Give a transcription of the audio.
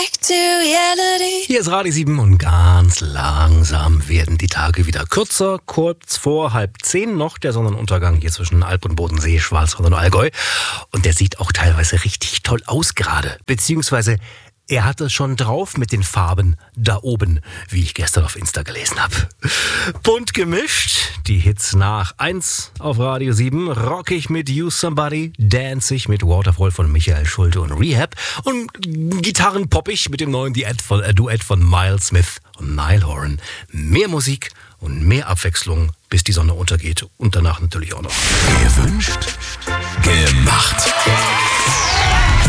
Hier ist Radio 7 und ganz langsam werden die Tage wieder kürzer. Kurz vor 9:30 noch der Sonnenuntergang hier zwischen Alp und Bodensee, Schwarzwald und Allgäu. Und der sieht auch teilweise richtig toll aus gerade. Beziehungsweise er hat es schon drauf mit den Farben da oben, wie ich gestern auf Insta gelesen habe. Bunt gemischt, die Hits nach 1 auf Radio 7. Rockig mit You Somebody, Danzig mit Waterfall von Michael Schulte und Rehab. Und gitarrenpoppig mit dem neuen Duett von Miles Smith und Niall Horan. Mehr Musik und mehr Abwechslung, bis die Sonne untergeht. Und danach natürlich auch noch. Gewünscht, gemacht.